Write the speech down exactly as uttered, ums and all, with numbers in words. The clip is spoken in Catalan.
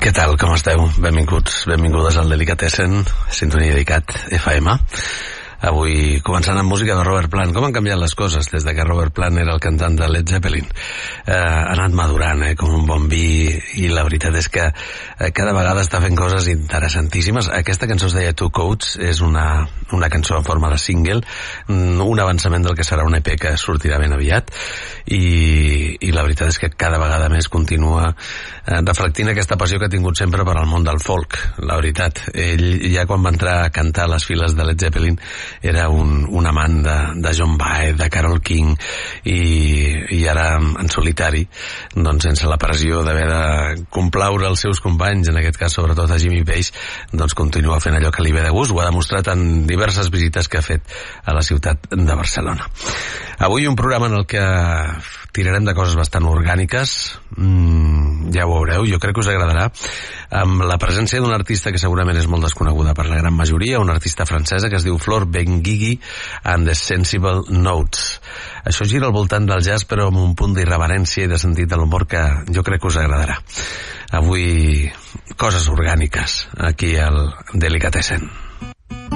Què tal, com esteu? Benvinguts, benvingudes al Delicatessen, Sintonia Dedicat F M. Avui començant amb música de Robert Plant. Com han canviat les coses des de que Robert Plant era el cantant de Led Zeppelin? Eh, ha anat madurant, eh, com un bon vi, i la veritat és que eh, cada vegada està fent coses interessantíssimes. Aquesta cançó es deia Two Coats, és una, una cançó en forma de single, un avançament del que serà un E P que sortirà ben aviat, i, i la veritat és que cada vegada més continua eh, reflectint aquesta passió que ha tingut sempre per al món del folk. La veritat, ell ja quan va entrar a cantar a les files de Led Zeppelin era un, un amant de, de John Baez, de Carole King, i, i ara en solitari, doncs sense la pressió d'haver de complaure els seus companys, en aquest cas sobretot a Jimmy Page, doncs continua fent allò que li ve de gust. Ho ha demostrat en diverses visites que ha fet a la ciutat de Barcelona. Avui un programa en el que tirarem de coses bastant orgàniques, mm, ja ho veureu, jo crec que us agradarà, amb la presència d'un artista que segurament és molt desconeguda per la gran majoria, una artista francesa que es diu Flor Benguigui and the Sensible Notes. Això gira al voltant del jazz, però amb un punt d'irreverència i de sentit de l'humor que jo crec que us agradarà. Avui, coses orgàniques, aquí al Delicatessen.